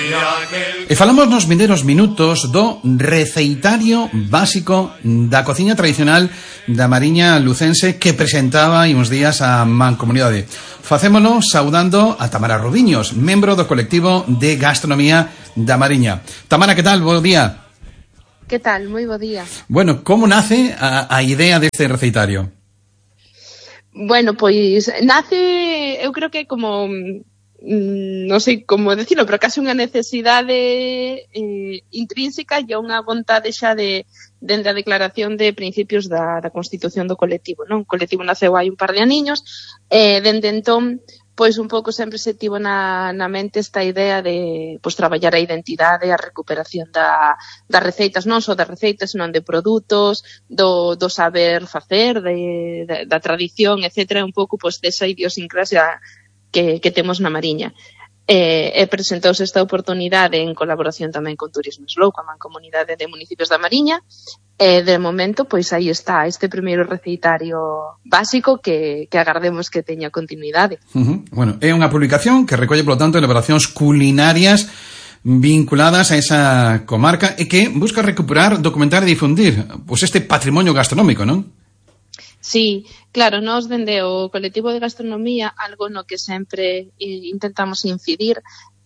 E falamos nos vindeiros minutos do receitario básico da cociña tradicional da Mariña lucense que presentaba hai uns días a Mancomunidade. Facémolo saudando a Tamara Rubiños, membro do colectivo de gastronomía da Mariña. Tamara, que tal? Bo día. Que tal? Moi bo día. Bueno, como nace a idea deste receitario? Bueno, pois nace, eu creo que como non sei como decirlo, pero case unha necesidade intrínseca e unha vontade xa dende a declaración de principios da Constitución do colectivo, non? O colectivo naceu hai un par de aniños, dende entón, pois un pouco sempre se tivo na mente esta idea de pois traballar a identidade e a recuperación das receitas, non só das receitas, senón de produtos, do saber facer, da tradición, etcétera, un pouco pois desa idiosincrasia que temos na Mariña. E presentouse esta oportunidade en colaboración tamén con Turismo Slow, coa Mancomunidade de Municipios da Mariña, e de momento, pois aí está, este primeiro receitario básico que agardemos que teña continuidade. Bueno, é unha publicación que recolle, polo tanto, elaboracións culinarias vinculadas a esa comarca e que busca recuperar, documentar e difundir pois este patrimonio gastronómico, non? Sí, claro, nós dende o colectivo de gastronomía algo no que sempre intentamos incidir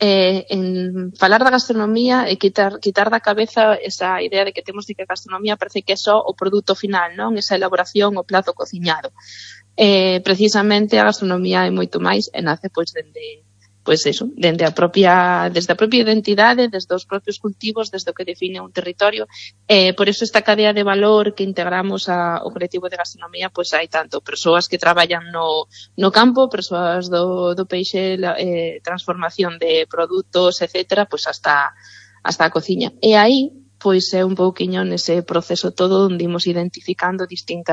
en falar da gastronomía e quitar da cabeza esa idea de que temos de que a gastronomía parece que é só o produto final, non? Esa elaboración, o plato cociñado. Precisamente a gastronomía é moito máis e nace pois desde a propia identidade, desde os propios cultivos, desde o que define un territorio. Por eso esta cadea de valor que integramos ao colectivo de gastronomía, pois hai tanto persoas que traballan no campo, persoas do peixe, transformación de produtos, etcétera, pois hasta a cociña. E aí, pois é un pouquiño nese proceso todo onde imos identificando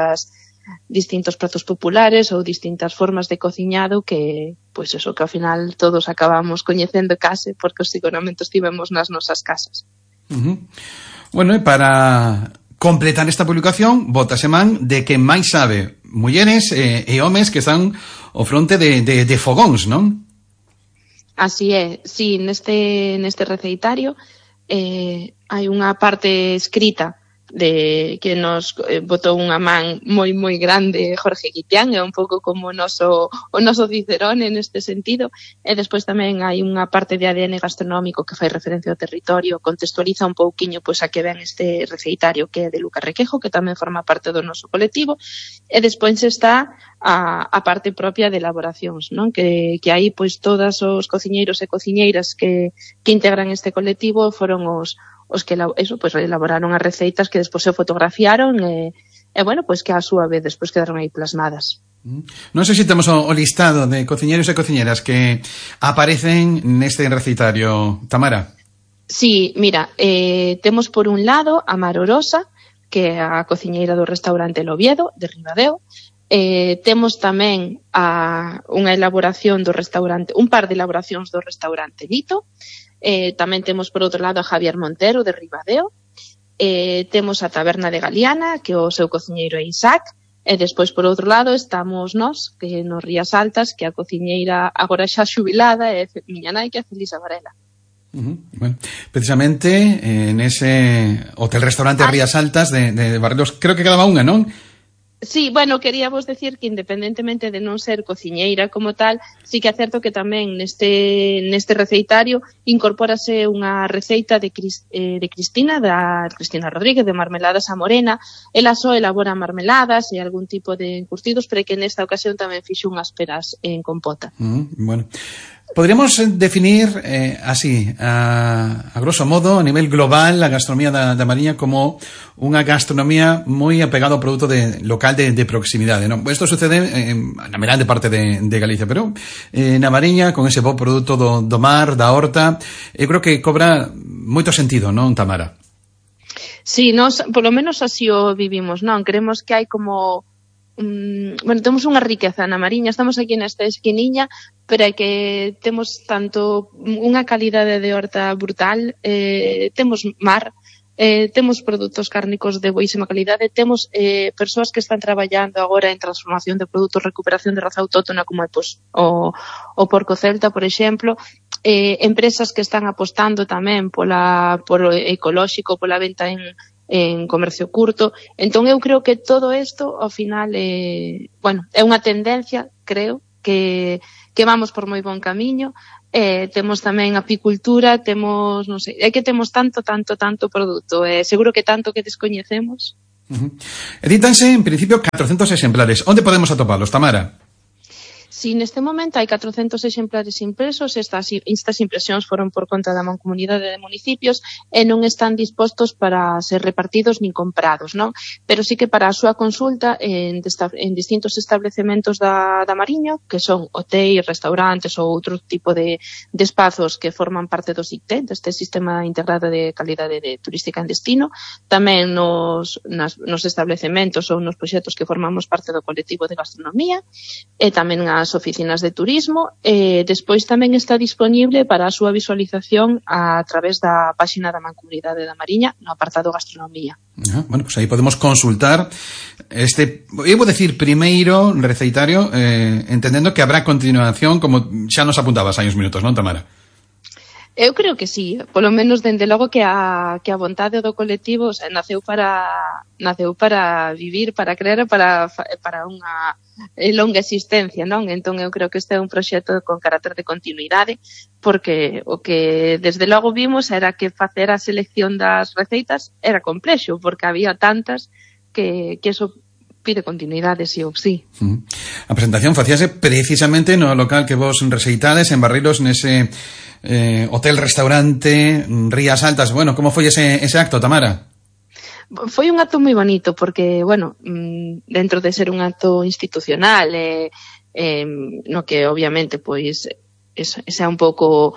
distintos pratos populares ou distintas formas de cociñado que, pois eso, que ao final todos acabamos coñecendo case porque os seguramentos tivemos nas nosas casas. Bueno, e para completar esta publicación, bótase man de que máis sabe mulleres e homes que están ao fronte de fogóns, non? Así é, sí, neste receitario hai unha parte escrita de que nos botou unha man moi grande Jorge Guitián, é un pouco como o noso Cicerone neste sentido, e despois tamén hai unha parte de ADN gastronómico que fai referencia ao territorio, contextualiza un pouquiño pois a que ven este receitario que é de Lucas Requejo, que tamén forma parte do noso colectivo, e despois está a parte propia de elaboracións, non? Que aí pois todos os cociñeiros e cociñeiras que integran este colectivo foron os que elaboraron as receitas que despois se fotografiaron e bueno, pois que a súa vez despois quedaron aí plasmadas. Non sei se temos o listado de cociñeiros e cociñeras que aparecen neste receitario, Tamara. Sí, mira, temos por un lado a Mar Orosa, que é a cociñeira do restaurante El Oviedo, de Ribadeo. Temos tamén unha elaboración do restaurante, un par de elaboracións do restaurante Lito. Tamén temos por outro lado a Javier Montero de Ribadeo, temos a Taberna de Galiana, que o seu cociñeiro é Isaac, e despois por outro lado estamos nós, que nos Rías Altas, que a cociñeira agora xa xubilada é miña nai, que é Felisa Varela. Bueno, precisamente nese hotel-restaurante Rías Altas de Barrelos, creo que quedaba unha, non? Sí, bueno, queríamos decir que independentemente de non ser cociñeira como tal, sí que é certo que tamén neste receitario incorpórase unha receita de Cristina Rodríguez, de Marmeladas a Morena. Ela só elabora marmeladas e algún tipo de encurtidos, pero que nesta ocasión tamén fixo unhas peras en compota. Bueno, podríamos definir así, a grosso modo, a nivel global, a gastronomía da Mariña como unha gastronomía moi apegada ao produto local de proximidade, non? Isto sucede na grande parte de Galicia, pero na Mariña, con ese bo produto do mar, da horta, eu creo que cobra moito sentido, non, Tamara? Sí, nós, polo menos así o vivimos, non? Creemos que hai como temos unha riqueza na Mariña, estamos aquí nesta esquiniña, pero é que temos tanto unha calidade de horta brutal, temos mar, temos produtos cárnicos de boísima calidade, temos persoas que están traballando agora en transformación de produtos, recuperación de raza autóctona, como é o porco celta, por exemplo. empresas que están apostando tamén por o ecolóxico, pola venta en comercio curto. Entón eu creo que todo isto ao final é unha tendencia, creo, que vamos por moi bon camiño. Temos tamén apicultura, temos, non sei, é que temos tanto produto, seguro que tanto que descoñecemos. Edítanse, en principio, 400 exemplares. Onde podemos atopalos, Tamara? Si neste momento hai 400 exemplares impresos, estas impresións foron por conta da Mancomunidade de Municipios e non están dispostos para ser repartidos nin comprados, non? Pero sí que para a súa consulta en distintos establecementos da Mariña, que son hotéis, restaurantes ou outro tipo de espazos que forman parte do SICTE, deste Sistema Integrado de Calidade Turística en Destino, tamén nos establecementos ou nos proxectos que formamos parte do colectivo de gastronomía, e tamén as oficinas de turismo. Despois tamén está disponible para a súa visualización a través da páxina da Mancomunidade da Mariña no apartado gastronomía. Bueno, pues aí podemos consultar este, eu vou decir, primeiro receitario, entendendo que habrá continuación, como xa nos apuntabas hai uns minutos, non, Tamara? Eu creo que sí, polo menos dende logo que a vontade do colectivo, o sea, naceu para vivir, para crear, para unha longa existencia, non? Entón eu creo que este é un proxecto con carácter de continuidade, porque o que desde logo vimos era que facer a selección das receitas era complexo, porque había tantas que eso pide continuidade, sí ou sí. A presentación facíase precisamente no local que vos receitades en Barreiros, nese hotel-restaurante Rías Altas. Bueno, como foi ese acto, Tamara? Foi un acto moi bonito, porque, dentro de ser un acto institucional, no que obviamente, pois, ese é un pouco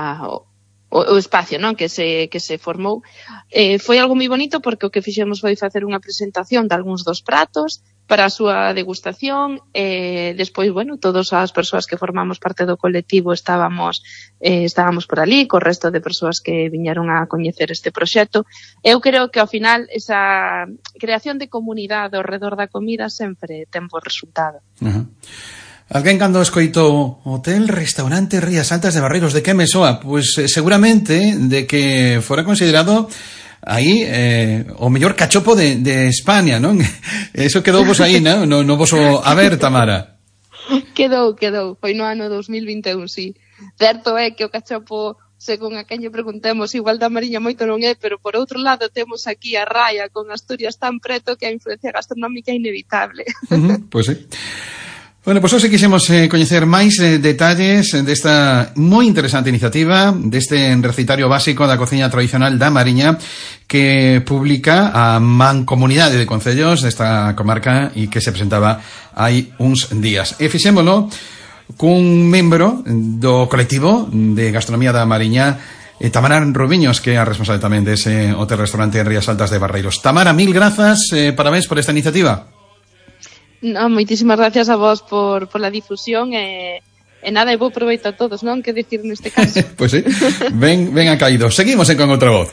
o espacio, non, que se formou, foi algo moi bonito, porque o que fixemos foi facer unha presentación de algúns dos pratos para a súa degustación, despois, todas as persoas que formamos parte do colectivo estábamos por ali, co resto de persoas que viñeron a coñecer este proxecto. Eu creo que ao final esa creación de comunidade ao redor da comida sempre ten bo resultado. Alguén cando escoitou hotel, restaurante Rías Altas de Barreiros, de que me soa? Pois seguramente de que fora considerado aí o mellor cachopo de España, non? Eso quedou vos aí, non? No voso haber, Tamara. Quedou. Foi no ano 2021, sí. Certo é que o cachopo, según a quen lle preguntemos, igual da Mariña moito non é, pero por outro lado temos aquí a Raia con Asturias tan preto que a influencia gastronómica é inevitable. Pois sí. Bueno, pois hoxe quixemos coñecer máis detalles desta moi interesante iniciativa, deste recitario básico da cociña tradicional da Mariña, que publica a Mancomunidade de Concellos desta comarca e que se presentaba hai uns días. E fixémolo cun membro do colectivo de gastronomía da Mariña, Tamara Rubiños, que é a responsable tamén dese hotel-restaurante en Rías Altas de Barreiros. Tamara, mil grazas, parabéns por esta iniciativa. No, moitísimas gracias a vos por la difusión e nada, e vou proveito a todos, non? Que dicir neste caso? Pois sí, ben acaído. Seguimos Con Outra Voz.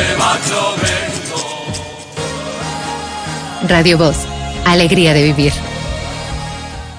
Radio Voz, alegría de vivir.